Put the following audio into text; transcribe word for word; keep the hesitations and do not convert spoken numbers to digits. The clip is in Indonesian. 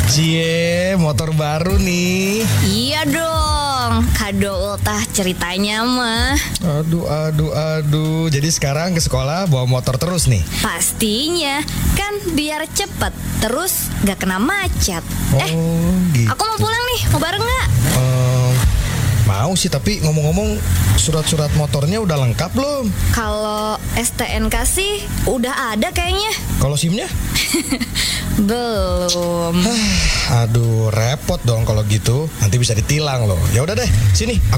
Cie, motor baru nih. Iya dong, kado ultah ceritanya mah. Aduh, aduh, aduh. Jadi sekarang ke sekolah bawa motor terus nih? Pastinya, kan biar cepet, terus gak kena macet. Oh, Eh, gitu. aku mau pulang nih, mau bareng gak? Ehm, mau sih, tapi ngomong-ngomong surat-surat motornya udah lengkap belum? Kalau S T N K sih udah ada kayaknya. Kalau SIM-nya? Belum. Aduh, repot dong kalau gitu. Nanti bisa ditilang loh. Ya udah deh, sini.